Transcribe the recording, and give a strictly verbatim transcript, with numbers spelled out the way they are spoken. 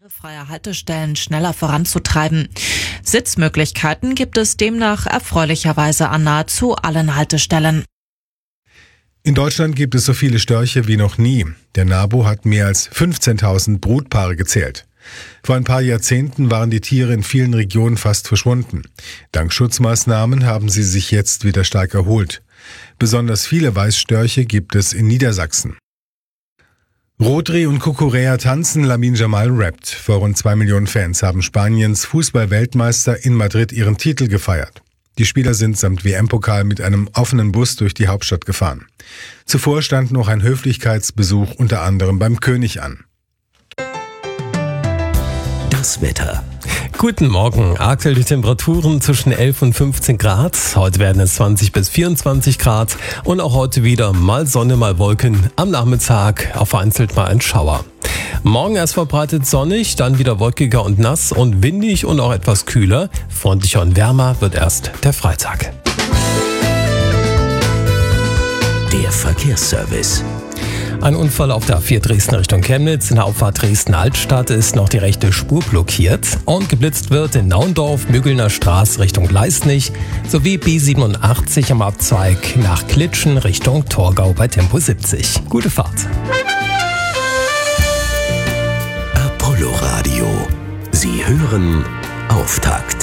barrierefreie Haltestellen schneller voranzutreiben. Sitzmöglichkeiten gibt es demnach erfreulicherweise an nahezu allen Haltestellen. In Deutschland gibt es so viele Störche wie noch nie. Der NABU hat mehr als fünfzehntausend Brutpaare gezählt. Vor ein paar Jahrzehnten waren die Tiere in vielen Regionen fast verschwunden. Dank Schutzmaßnahmen haben sie sich jetzt wieder stark erholt. Besonders viele Weißstörche gibt es in Niedersachsen. Rodri und Cucurella tanzen, Lamine Yamal rappt. Vor rund zwei Millionen Fans haben Spaniens Fußball-Weltmeister in Madrid ihren Titel gefeiert. Die Spieler sind samt W M-Pokal mit einem offenen Bus durch die Hauptstadt gefahren. Zuvor stand noch ein Höflichkeitsbesuch unter anderem beim König an. Das Wetter. Guten Morgen. Aktuell die Temperaturen zwischen elf und fünfzehn Grad. Heute werden es zwanzig bis vierundzwanzig Grad. Und auch heute wieder mal Sonne, mal Wolken. Am Nachmittag auch vereinzelt mal ein Schauer. Morgen erst verbreitet sonnig, dann wieder wolkiger und nass und windig und auch etwas kühler. Freundlicher und wärmer wird erst der Freitag. Der Verkehrsservice. Ein Unfall auf der A vier Dresden Richtung Chemnitz. In der Auffahrt Dresden-Altstadt ist noch die rechte Spur blockiert. Und geblitzt wird in Naundorf, Mügelner Straße Richtung Leisnig sowie B siebenundachtzig am Abzweig nach Klitschen Richtung Torgau bei Tempo siebzig. Gute Fahrt. Apollo Radio. Sie hören Auftakt.